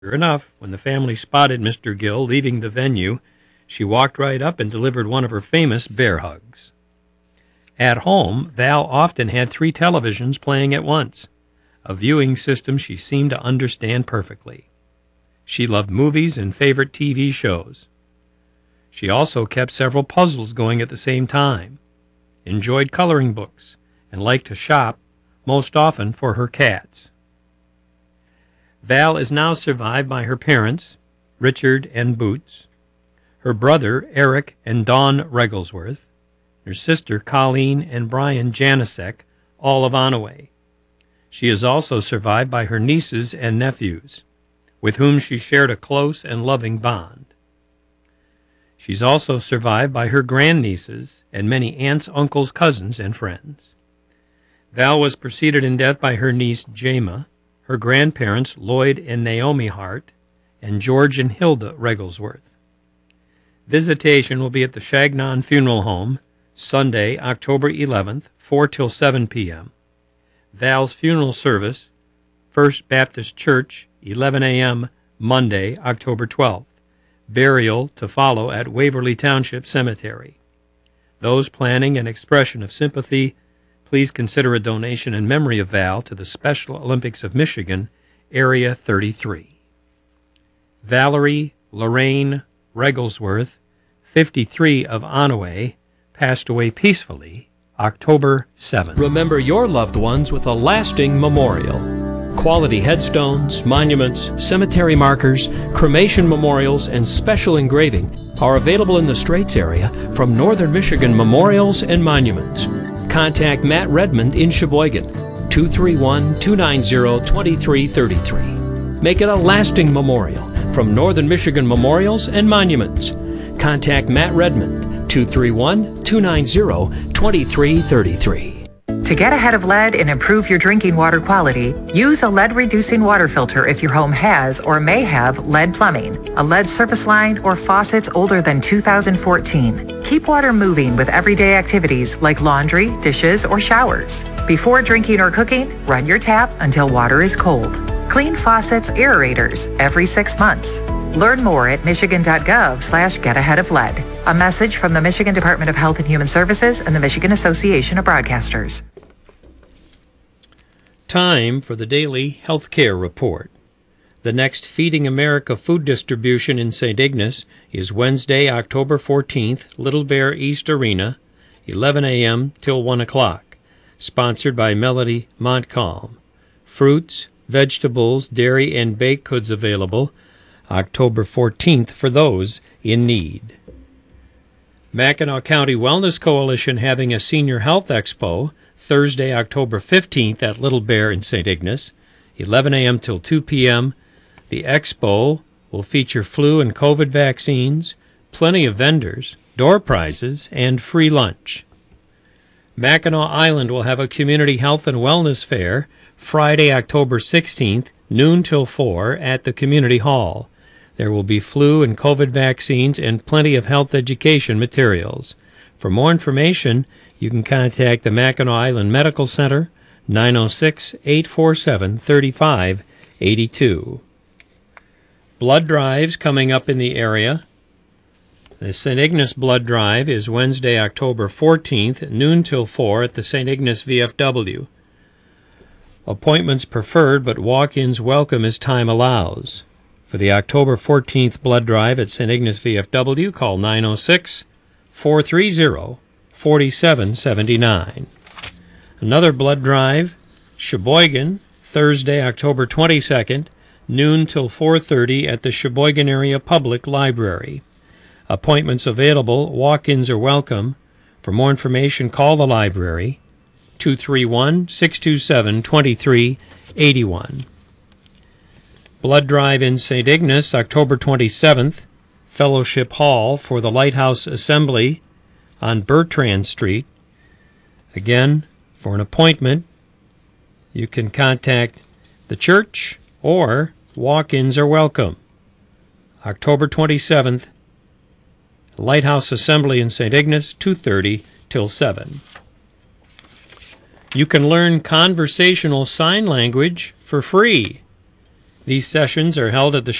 Sure enough, when the family spotted Mr. Gill leaving the venue, she walked right up and delivered one of her famous bear hugs. At home, Val often had 3 televisions playing at once, a viewing system she seemed to understand perfectly. She loved movies and favorite TV shows. She also kept several puzzles going at the same time, enjoyed coloring books, and liked to shop, most often for her cats. Val is now survived by her parents, Richard and Boots, her brother, Eric and Dawn Regglesworth, her sister, Colleen and Brian Janicek, all of Onaway. She is also survived by her nieces and nephews, with whom she shared a close and loving bond. She's also survived by her grandnieces and many aunts, uncles, cousins, and friends. Val was preceded in death by her niece, Jama, her grandparents, Lloyd and Naomi Hart, and George and Hilda Regglesworth. Visitation will be at the Shagnon Funeral Home, Sunday, October 11th, 4 till 7 p.m. Val's funeral service, First Baptist Church, 11 a.m., Monday, October 12th. Burial to follow at Waverly Township Cemetery. Those planning an expression of sympathy, please consider a donation in memory of Val to the Special Olympics of Michigan, Area 33. Valerie Lorraine Regglesworth, 53 of Onaway, passed away peacefully October 7th. Remember your loved ones with a lasting memorial. Quality headstones, monuments, cemetery markers, cremation memorials, and special engraving are available in the Straits area from Northern Michigan Memorials and Monuments. Contact Matt Redmond in Sheboygan, 231-290-2333. Make it a lasting memorial from Northern Michigan Memorials and Monuments. Contact Matt Redmond, 231-290-2333. To get ahead of lead and improve your drinking water quality, use a lead-reducing water filter if your home has or may have lead plumbing, a lead service line, or faucets older than 2014. Keep water moving with everyday activities like laundry, dishes, or showers. Before drinking or cooking, run your tap until water is cold. Clean faucets, aerators every 6 months. Learn more at michigan.gov/getaheadoflead. A message from the Michigan Department of Health and Human Services and the Michigan Association of Broadcasters. Time for the daily healthcare report. The next Feeding America food distribution in St. Ignace is Wednesday, October 14th, Little Bear East Arena, 11 a.m. till 1 o'clock. Sponsored by Melody Montcalm. Fruits, vegetables, dairy, and baked goods available October 14th for those in need. Mackinac County Wellness Coalition having a Senior Health Expo Thursday, October 15th at Little Bear in St. Ignace, 11 a.m. till 2 p.m. The expo will feature flu and COVID vaccines, plenty of vendors, door prizes, and free lunch. Mackinac Island will have a Community Health and Wellness Fair Friday, October 16th, noon till 4 at the Community Hall. There will be flu and COVID vaccines and plenty of health education materials. For more information, you can contact the Mackinac Island Medical Center, 906-847-3582. Blood drives coming up in the area. The St. Ignace Blood Drive is Wednesday, October 14th, noon till 4 at the St. Ignace VFW. Appointments preferred, but walk-ins welcome as time allows. For the October 14th blood drive at St. Ignace VFW, call 906-430-4779. Another blood drive, Sheboygan, Thursday, October 22nd, noon till 4:30 at the Sheboygan Area Public Library. Appointments available, walk-ins are welcome. For more information, call the library, 231-627-2381. Blood drive in St. Ignace, October 27th, Fellowship Hall for the Lighthouse Assembly on Bertrand Street. Again, for an appointment, you can contact the church or walk-ins are welcome. October 27th, Lighthouse Assembly in St. Ignace, 2:30 till 7. You can learn conversational sign language for free. These sessions are held at the